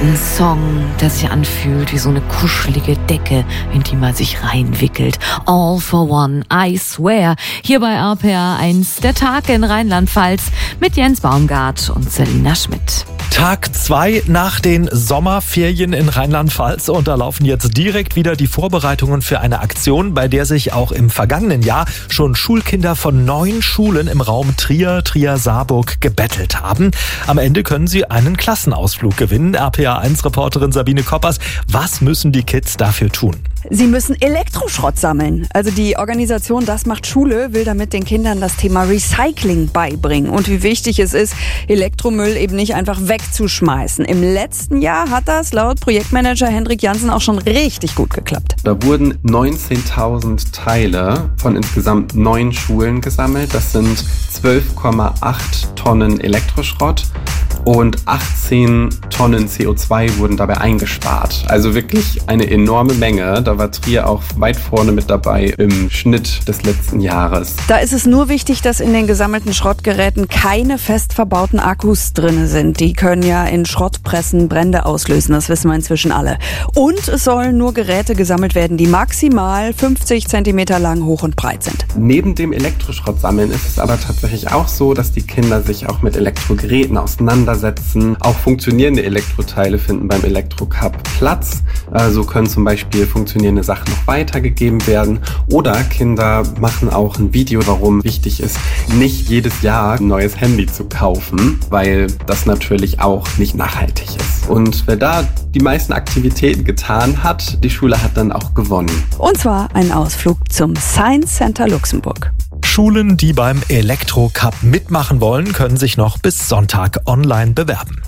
Ein Song, der sich anfühlt wie so eine kuschelige Decke, in die man sich reinwickelt. All for One, I Swear. Hier bei RPA 1, der Tag in Rheinland-Pfalz mit Jens Baumgart und Selina Schmidt. Tag 2 nach den Sommerferien in Rheinland-Pfalz und da laufen jetzt direkt wieder die Vorbereitungen für eine Aktion, bei der sich auch im vergangenen Jahr schon Schulkinder von 9 Schulen im Raum Trier-Saarburg gebettelt haben. Am Ende können sie einen Klassenausflug gewinnen. RPA1-Reporterin Sabine Koppers, was müssen die Kids dafür tun? Sie müssen Elektroschrott sammeln. Also die Organisation Das macht Schule will damit den Kindern das Thema Recycling beibringen und wie wichtig es ist, Elektromüll eben nicht einfach wegzuschmeißen. Im letzten Jahr hat das laut Projektmanager Hendrik Jansen auch schon richtig gut geklappt. Da wurden 19.000 Teile von insgesamt 9 Schulen gesammelt. Das sind 12,8 Tonnen Elektroschrott. Und 18 Tonnen CO2 wurden dabei eingespart. Also wirklich eine enorme Menge. Da war Trier auch weit vorne mit dabei im Schnitt des letzten Jahres. Da ist es nur wichtig, dass in den gesammelten Schrottgeräten keine fest verbauten Akkus drin sind. Die können ja in Schrottpressen Brände auslösen, das wissen wir inzwischen alle. Und es sollen nur Geräte gesammelt werden, die maximal 50 Zentimeter lang, hoch und breit sind. Neben dem Elektroschrottsammeln ist es aber tatsächlich auch so, dass die Kinder sich auch mit Elektrogeräten auseinandersetzen. Auch funktionierende Elektroteile finden beim Elektrocup Platz. So können zum Beispiel funktionierende Sachen noch weitergegeben werden. Oder Kinder machen auch ein Video, warum wichtig ist, nicht jedes Jahr ein neues Handy zu kaufen, weil das natürlich auch nicht nachhaltig ist. Und wer da die meisten Aktivitäten getan hat, die Schule hat dann auch gewonnen. Und zwar ein Ausflug zum Science Center Luxemburg. Schulen, die beim Elektrocup mitmachen wollen, können sich noch bis Sonntag online bewerben.